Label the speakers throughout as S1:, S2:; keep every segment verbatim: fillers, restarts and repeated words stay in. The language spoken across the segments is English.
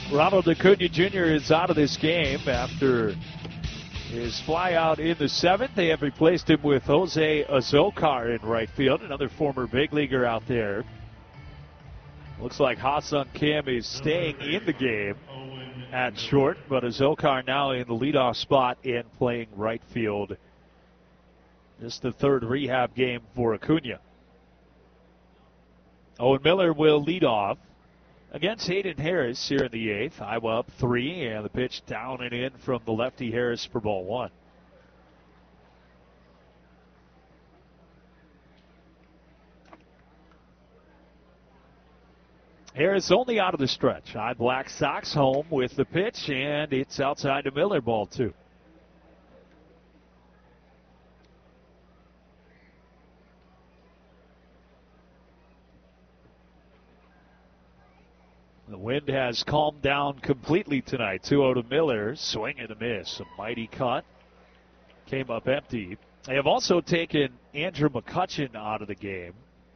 S1: Ronald Acuna Junior is out of this game after his flyout in the seventh. They have replaced him with Jose Azocar in right field, another former big leaguer out there. Looks like Ha-Seong Kim is staying in the game at short, but Azocar now in the leadoff spot and playing right field. This is the third rehab game for Acuna. Owen Miller will lead off against Hayden Harris here in the eighth. Iowa up three, and the pitch down and in from the lefty Harris for ball one. Harris only out of the stretch. High Black Sox home with the pitch, and it's outside to Miller, ball two. The wind has calmed down completely tonight. two oh to Miller. Swing and a miss. A mighty cut. Came up empty. They have also taken Andrew McCutchen out of the game.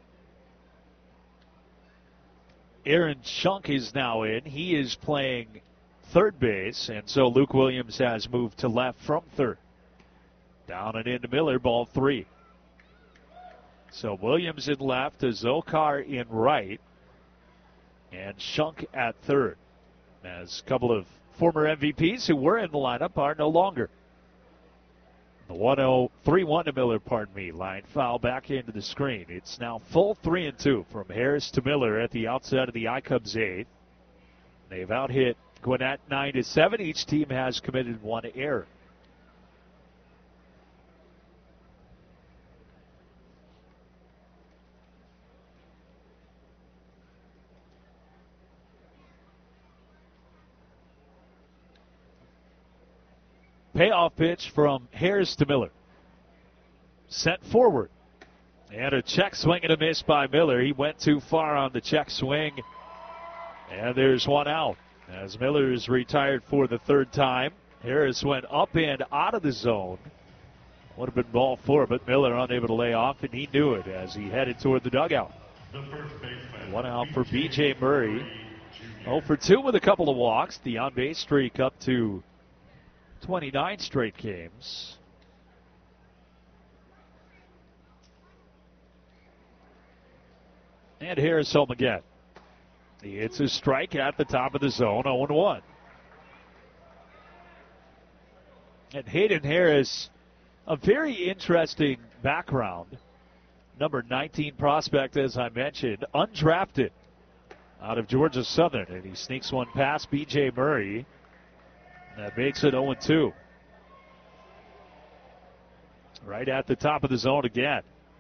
S1: Aaron Schunk is now in. He is playing third base, and so Luke Williams has moved to left from third. Down and into Miller, ball three. So Williams in left, Azocar in right, and Schunk at third. As a couple of former M V Ps who were in the lineup are no longer. The one oh three one to Miller, pardon me. Line foul back into the screen. It's now full three and two from Harris to Miller at the outside of the I-Cubs eighth. They've out hit Gwinnett nine to seven. Each team has committed one error. Payoff pitch from Harris to Miller. Sent forward. And a check swing and a miss by Miller. He went too far on the check swing. And there's one out. As Miller is retired for the third time. Harris went up and out of the zone. Would have been ball four, but Miller unable to lay off, and he knew it as he headed toward the dugout. One out for B J Murray. oh for two with a couple of walks. The on-base streak up to twenty-nine straight games. And Harris home again. It's a strike at the top of the zone, oh one. And Hayden Harris, a very interesting background. Number nineteen prospect, as I mentioned, undrafted out of Georgia Southern. And he sneaks one past B J Murray. That makes it oh two. Right at the top of the zone again.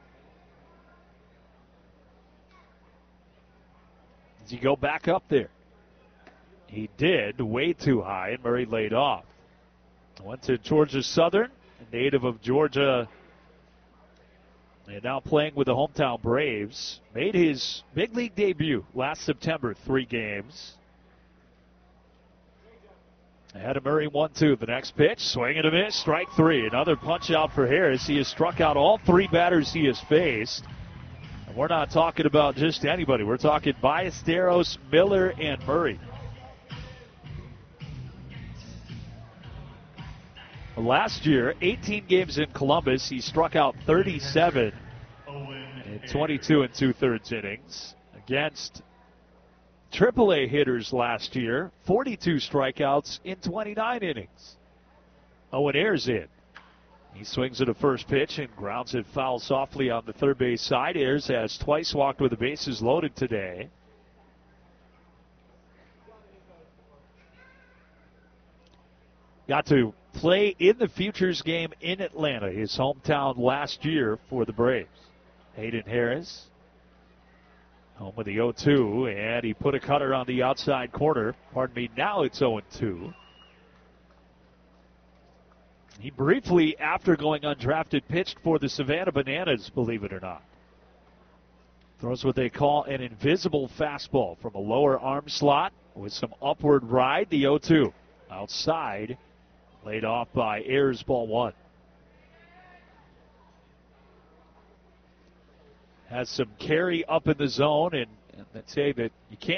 S1: Does he go back up there? He did, way too high, and Murray laid off. Went to Georgia Southern, a native of Georgia, and now playing with the hometown Braves. Made his big league debut last September, three games. Ahead of Murray, one two. The next pitch, swing and a miss, strike three. Another punch out for Harris. He has struck out all three batters he has faced. And we're not talking about just anybody. We're talking Ballesteros, Miller, and Murray. Last year, eighteen games in Columbus, he struck out thirty-seven in twenty-two and two-thirds innings against triple A hitters last year, forty-two strikeouts in twenty-nine innings. Owen Ayers in. He swings at a first pitch and grounds it foul softly on the third base side. Ayers has twice walked with the bases loaded today. Got to play in the Futures game in Atlanta, his hometown last year for the Braves. Hayden Harris home with the oh two, and he put a cutter on the outside corner. Pardon me, now it's oh two. He briefly, after going undrafted, pitched for the Savannah Bananas, believe it or not. Throws what they call an invisible fastball from a lower arm slot with some upward ride. The oh two outside, laid off by Ayers, ball one. Has some carry up in the zone, and, and let's say that you can't